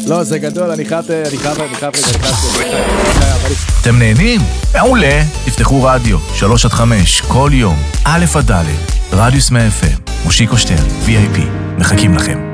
לא, זה גדול, אני חייב אתם נהנים? מעולה. תפתחו רדיו, 3-5, כל יום, א' עד ד', רדיוס 100 FM, מושיקו שטרן, VIP, מחכים לכם.